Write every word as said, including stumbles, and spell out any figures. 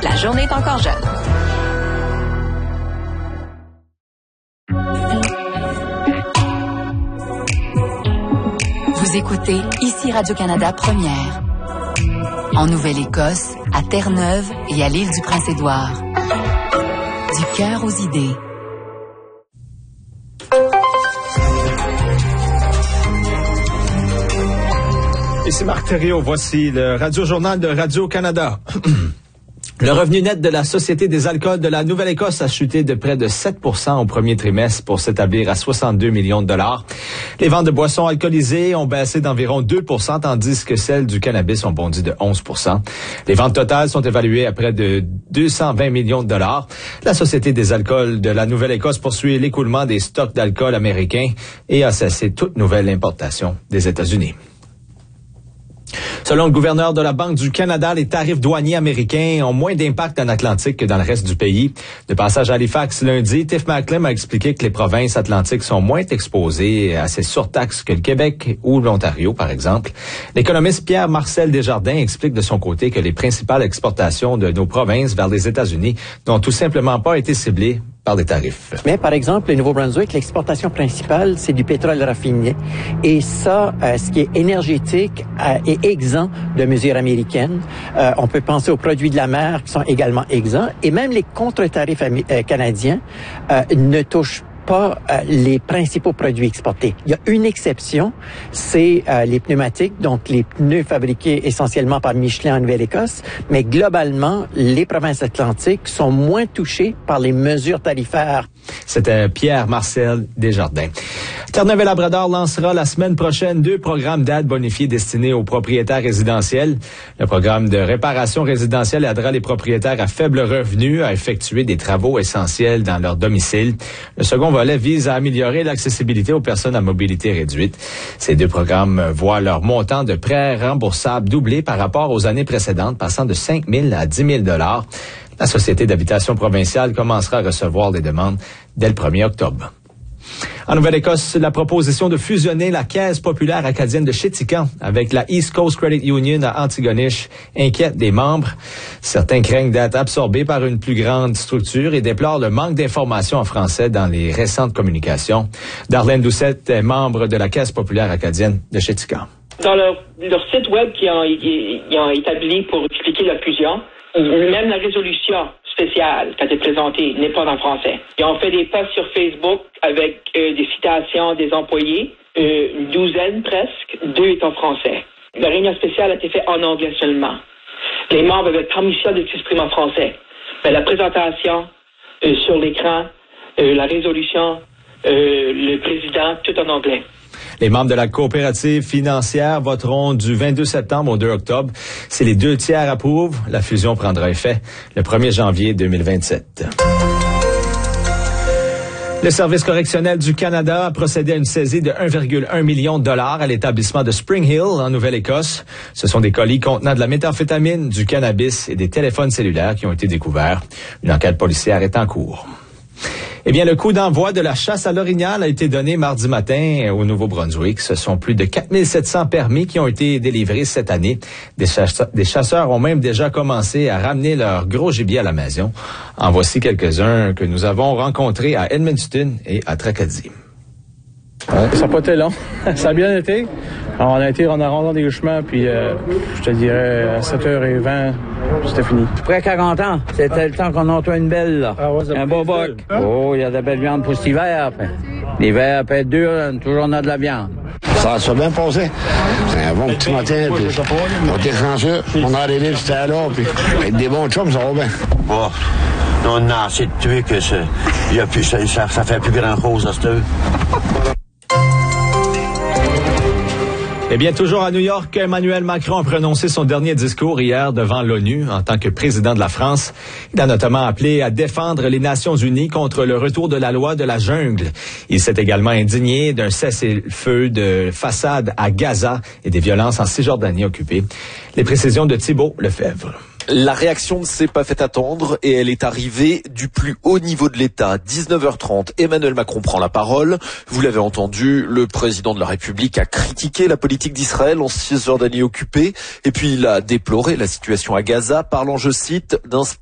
La journée est encore jeune. Vous écoutez ici Radio-Canada Première. En Nouvelle-Écosse, à Terre-Neuve et à l'île du Prince-Édouard. Du cœur aux idées. Ici Marc Thériault, voici le Radio-Journal de Radio-Canada. Le revenu net de la Société des alcools de la Nouvelle-Écosse a chuté de près de sept pour cent au premier trimestre pour s'établir à soixante-deux millions de dollars. Les ventes de boissons alcoolisées ont baissé d'environ deux pour cent, tandis que celles du cannabis ont bondi de onze pour cent. Les ventes totales sont évaluées à près de deux cent vingt millions de dollars. La Société des alcools de la Nouvelle-Écosse poursuit l'écoulement des stocks d'alcool américains et a cessé toute nouvelle importation des États-Unis. Selon le gouverneur de la Banque du Canada, les tarifs douaniers américains ont moins d'impact en Atlantique que dans le reste du pays. De passage à Halifax lundi, Tiff Macklem a expliqué que les provinces atlantiques sont moins exposées à ces surtaxes que le Québec ou l'Ontario, par exemple. L'économiste Pierre-Marcel Desjardins explique de son côté que les principales exportations de nos provinces vers les États-Unis n'ont tout simplement pas été ciblées par des tarifs. Mais par exemple, le Nouveau-Brunswick, l'exportation principale, c'est du pétrole raffiné. Et ça, euh, ce qui est énergétique, euh, est exempt de mesures américaines. Euh, on peut penser aux produits de la mer qui sont également exempts. Et même les contre-tarifs amé- euh, canadiens euh, ne touchent pas euh, les principaux produits exportés. Il y a une exception, c'est euh, les pneumatiques, donc les pneus fabriqués essentiellement par Michelin en Nouvelle-Écosse, mais globalement, les provinces atlantiques sont moins touchées par les mesures tarifaires. C'était Pierre-Marcel Desjardins. Terre-Neuve et Labrador lancera la semaine prochaine deux programmes d'aide bonifiés destinés aux propriétaires résidentiels. Le programme de réparation résidentielle aidera les propriétaires à faible revenu à effectuer des travaux essentiels dans leur domicile. Le second volet vise à améliorer l'accessibilité aux personnes à mobilité réduite. Ces deux programmes voient leur montant de prêts remboursables doubler par rapport aux années précédentes, passant de cinq mille à dix mille dollars. La Société d'habitation provinciale commencera à recevoir des demandes dès le premier octobre. En Nouvelle-Écosse, la proposition de fusionner la Caisse populaire acadienne de Chéticamp avec la East Coast Credit Union à Antigonish inquiète des membres. Certains craignent d'être absorbés par une plus grande structure et déplorent le manque d'informations en français dans les récentes communications. Darlene Doucette est membre de la Caisse populaire acadienne de Chéticamp. Dans leur, leur site web qu'ils ont, ils ont établi pour expliquer la fusion, même la résolution spéciale qui a été présentée n'est pas en français. Ils ont fait des posts sur Facebook avec euh, des citations des employés, euh, une douzaine presque, deux est en français. La réunion spéciale a été faite en anglais seulement. Les membres avaient permission de s'exprimer en français. Mais la présentation euh, sur l'écran, euh, la résolution, euh, le président, tout en anglais. Les membres de la coopérative financière voteront du vingt-deux septembre au deux octobre. Si les deux tiers approuvent, la fusion prendra effet le premier janvier deux mille vingt-sept. Le Service correctionnel du Canada a procédé à une saisie de un virgule un million de dollars à l'établissement de Spring Hill, en Nouvelle-Écosse. Ce sont des colis contenant de la méthamphétamine, du cannabis et des téléphones cellulaires qui ont été découverts. Une enquête policière est en cours. Eh bien, le coup d'envoi de la chasse à l'orignal a été donné mardi matin au Nouveau-Brunswick. Ce sont plus de quatre mille sept cents permis qui ont été délivrés cette année. Des chasseurs, des chasseurs ont même déjà commencé à ramener leur gros gibier à la maison. En voici quelques-uns que nous avons rencontrés à Edmundston et à Tracadie. Ouais. Ça n'a pas été long. Ça a bien été. Alors, on a été en arrondant des chemins, puis euh, je te dirais à sept heures vingt, c'était fini. Après quarante ans, c'était ah. le temps qu'on entend une belle, là. Ah ouais, un beau boc. Oh, il y a de la belle viande pour cet hiver. L'hiver, après deux, toujours on a de la viande. Ça s'est bien passé. C'est un bon petit matin, puis on était chanceux. On est arrivé, puis c'était là, puis avec des bons chums, ça va bien. Bon, on a assez de tuer que ça, y a plus, ça, ça, ça fait plus grand-chose à cette heure. Eh bien, toujours à New York, Emmanuel Macron a prononcé son dernier discours hier devant l'ONU en tant que président de la France. Il a notamment appelé à défendre les Nations unies contre le retour de la loi de la jungle. Il s'est également indigné d'un cessez-le-feu de façade à Gaza et des violences en Cisjordanie occupée. Les précisions de Thibault Lefebvre. La réaction ne s'est pas fait attendre et elle est arrivée du plus haut niveau de l'État. dix-neuf heures trente, Emmanuel Macron prend la parole. Vous l'avez entendu, le président de la République a critiqué la politique d'Israël en Cisjordanie occupée et puis il a déploré la situation à Gaza, parlant, je cite, d'un